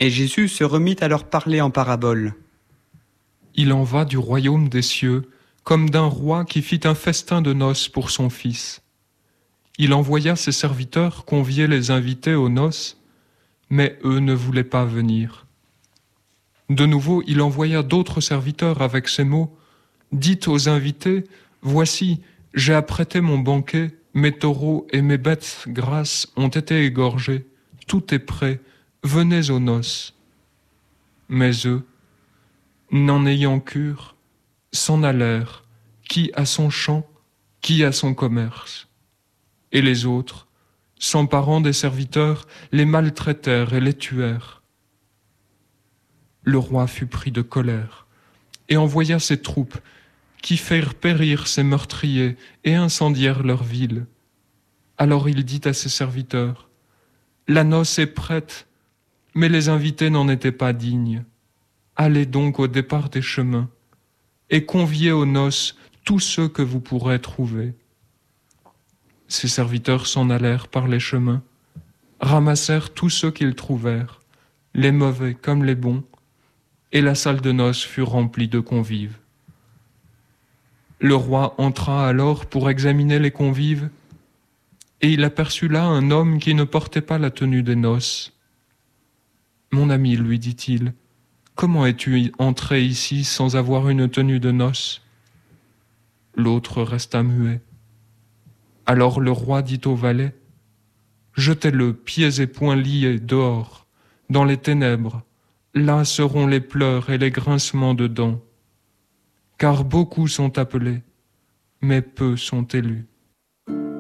Et Jésus se remit à leur parler en paraboles. Il en va du royaume des cieux, comme d'un roi qui fit un festin de noces pour son fils. Il envoya ses serviteurs convier les invités aux noces, mais eux ne voulaient pas venir. De nouveau, il envoya d'autres serviteurs avec ces mots : « Dites aux invités, voici, j'ai apprêté mon banquet, mes taureaux et mes bêtes grasses ont été égorgés, tout est prêt, venez aux noces. » Mais eux, n'en ayant cure, s'en allèrent, qui à son champ, qui à son commerce. Et les autres, s'emparant des serviteurs, les maltraitèrent et les tuèrent. Le roi fut pris de colère et envoya ses troupes qui firent périr ses meurtriers et incendièrent leur ville. Alors il dit à ses serviteurs : « La noce est prête, mais les invités n'en étaient pas dignes. Allez donc au départ des chemins et conviez aux noces tous ceux que vous pourrez trouver. » Ses serviteurs s'en allèrent par les chemins, ramassèrent tous ceux qu'ils trouvèrent, les mauvais comme les bons, et la salle de noces fut remplie de convives. Le roi entra alors pour examiner les convives, et il aperçut là un homme qui ne portait pas la tenue des noces. « Mon ami, lui dit-il, comment es-tu entré ici sans avoir une tenue de noces ?» L'autre resta muet. Alors le roi dit au valet : « Jetez-le, pieds et poings liés, dehors, dans les ténèbres. Là seront les pleurs et les grincements de dents. Car beaucoup sont appelés, mais peu sont élus. »